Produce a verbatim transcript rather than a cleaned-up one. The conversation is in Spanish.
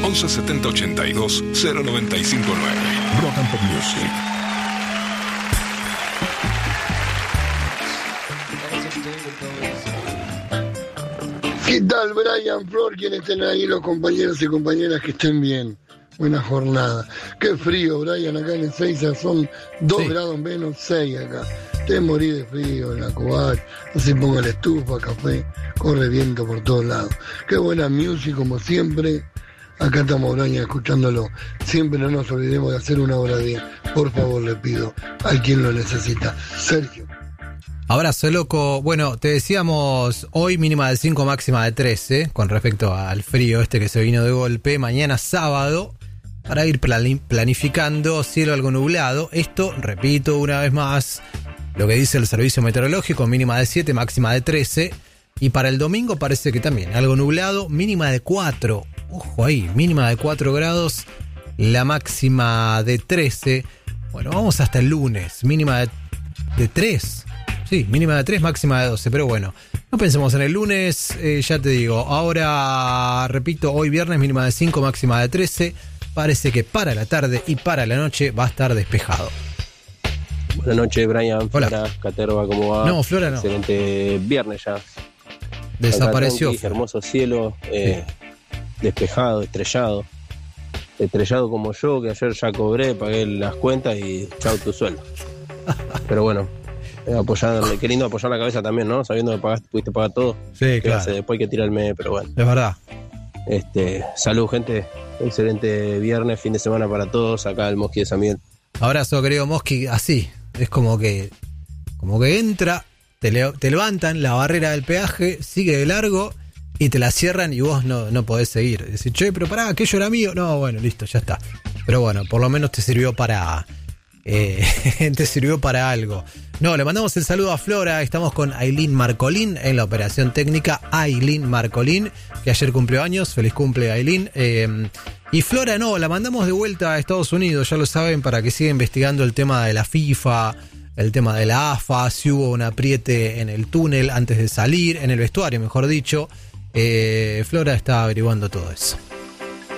once setenta ochenta y dos cero noventa y cinco nueve. Rock and Pop Music. ¿Qué tal, Brian, Flor? Quienes estén ahí, los compañeros y compañeras, que estén bien. Buena jornada. Qué frío, Brian, acá en Ezeiza son dos sí. grados menos seis acá. Te morí de frío en la Cobach, no se ponga la estufa, café, corre viento por todos lados. Qué buena music, como siempre. Acá estamos, Brian, escuchándolo. Siempre no nos olvidemos de hacer una hora diez. Por favor, le pido a quien lo necesita. Sergio. Abrazo, loco. Bueno, te decíamos hoy mínima de cinco, máxima de trece, con respecto al frío este que se vino de golpe. Mañana sábado, para ir planificando, cielo algo nublado. Esto, repito una vez más, lo que dice el servicio meteorológico, mínima de siete, máxima de trece. Y para el domingo parece que también algo nublado, mínima de cuatro. Ojo ahí, mínima de cuatro grados, la máxima de trece. Bueno, vamos hasta el lunes, mínima de, de tres. Sí, mínima de tres, máxima de doce, pero bueno, no pensemos en el lunes, eh, ya te digo, ahora, repito, hoy viernes mínima de cinco, máxima de trece, parece que para la tarde y para la noche va a estar despejado. Buenas noches, Brian, Flora, Caterva, ¿cómo va? No, Flora no. Excelente viernes ya. Desapareció. Tranqui, hermoso cielo, eh, sí. despejado, estrellado, estrellado como yo, que ayer ya cobré, pagué las cuentas y chau tu sueldo. Pero bueno. Apoyando, queriendo apoyar la cabeza también, ¿no? Sabiendo que pagaste, pudiste pagar todo. Sí, claro. Después hay que tirarme, pero bueno. Es verdad. Este, salud, gente. Excelente viernes, fin de semana para todos. Acá el Mosqui de San Miguel. Abrazo, querido Mosqui. Así, es como que como que entra, te, le, te levantan la barrera del peaje, sigue de largo y te la cierran y vos no, no podés seguir. Decís, che, pero pará, aquello era mío. No, bueno, listo, ya está. Pero bueno, por lo menos te sirvió para... Eh, te sirvió para algo. No, le mandamos el saludo a Flora. Estamos con Ailín Marcolín en la operación técnica. Ailín Marcolín, que ayer cumplió años. Feliz cumple, Ailín. Eh, y Flora, no, la mandamos de vuelta a Estados Unidos, ya lo saben, para que siga investigando el tema de la FIFA, el tema de la A F A, si hubo un apriete en el túnel antes de salir, en el vestuario, mejor dicho. Eh, Flora está averiguando todo eso.